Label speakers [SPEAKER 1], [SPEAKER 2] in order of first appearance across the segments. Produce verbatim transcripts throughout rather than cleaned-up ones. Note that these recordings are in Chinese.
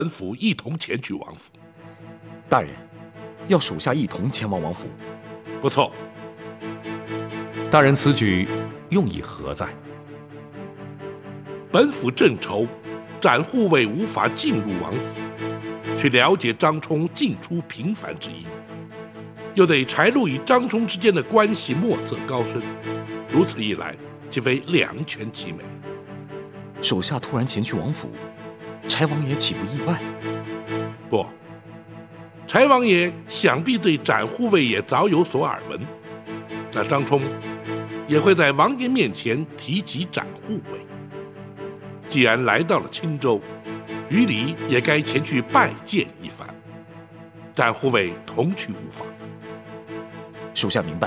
[SPEAKER 1] 本府一同前去王府。
[SPEAKER 2] 大人，要属下一同前往王府。
[SPEAKER 1] 不错。
[SPEAKER 3] 大人此举用意何在？
[SPEAKER 1] 本府正愁展护卫无法进入王府，去了解张冲进出频繁之因，又得柴禄与张冲之间的关系莫测高深，如此一来，岂非两全其美？
[SPEAKER 2] 属下突然前去王府，柴王爷岂不意外？
[SPEAKER 1] 不，柴王爷想必对展护卫也早有所耳闻，那张冲也会在王爷面前提及展护卫。既然来到了青州，于理也该前去拜见一番。展护卫同去无妨。
[SPEAKER 2] 属下明白。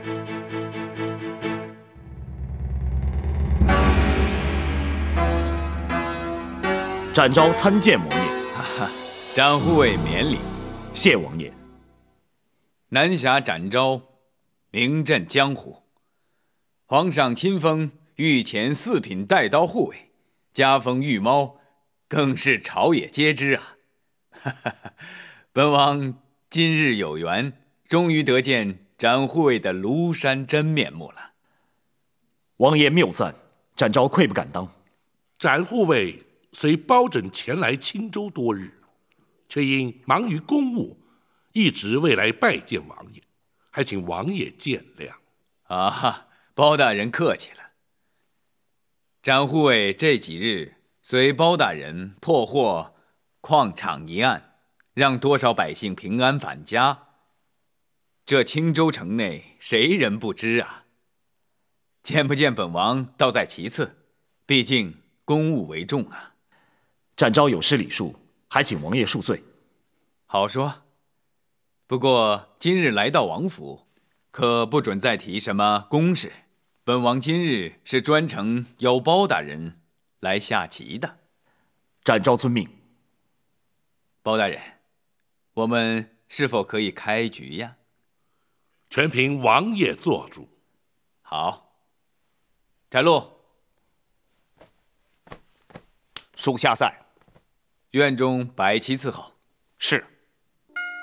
[SPEAKER 2] 展昭参见王爷。
[SPEAKER 4] 哈哈，展护卫免礼。
[SPEAKER 2] 谢王爷。
[SPEAKER 4] 南侠展昭，名震江湖。皇上亲封御前四品带刀护卫，加封御猫，更是朝野皆知啊！哈哈，本王今日有缘，终于得见展护卫的庐山真面目了。
[SPEAKER 2] 王爷谬赞，展昭愧不敢当。
[SPEAKER 1] 展护卫虽包拯前来青州多日，却因忙于公务，一直未来拜见王爷，还请王爷见谅。
[SPEAKER 4] 啊哈，包大人客气了。展护卫这几日随包大人破获矿场一案，让多少百姓平安返家，这青州城内谁人不知啊？见不见本王倒在其次，毕竟公务为重啊。
[SPEAKER 2] 展昭有失礼数，还请王爷恕罪。
[SPEAKER 4] 好说。不过今日来到王府，可不准再提什么公事。本王今日是专程邀包大人来下棋的。
[SPEAKER 2] 展昭遵命。
[SPEAKER 4] 包大人，我们是否可以开局呀？
[SPEAKER 1] 全凭王爷做主。
[SPEAKER 4] 好。柴禄，
[SPEAKER 2] 属下在。
[SPEAKER 4] 院中摆棋伺候。
[SPEAKER 2] 是。